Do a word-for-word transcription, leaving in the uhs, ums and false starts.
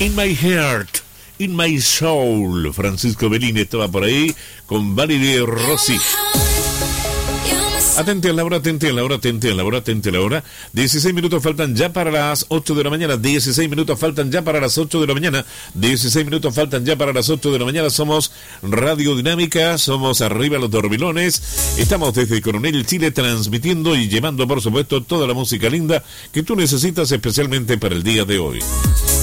In My Heart, In My Soul. Francisco Bellini estaba por ahí con Valerie Rossi. Atente a la hora, atente a la hora, atente a la hora, atente a la hora. dieciséis minutos faltan ya para las ocho de la mañana. dieciséis minutos faltan ya para las ocho de la mañana. dieciséis minutos faltan ya para las ocho de la mañana. Somos Radio Dinámica, somos Arriba los Dormilones. Estamos desde Coronel, Chile, transmitiendo y llevando, por supuesto, toda la música linda que tú necesitas especialmente para el día de hoy.